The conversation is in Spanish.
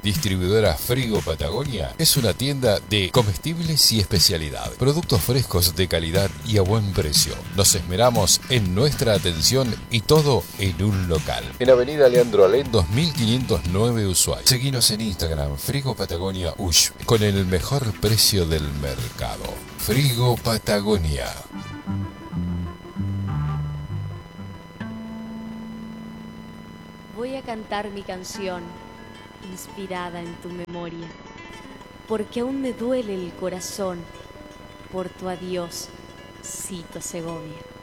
Distribuidora Frigo Patagonia es una tienda de comestibles y especialidad. Productos frescos de calidad y a buen precio. Nos esmeramos en nuestra atención y todo en un local. En Avenida Leandro Alem 2509 Ushuaia. Seguinos en Instagram, Frigo Patagonia Ush, con el mejor precio del mercado. Frigo Patagonia. Voy a cantar mi canción, inspirada en tu memoria, porque aún me duele el corazón por tu adiós, Cito Segovia.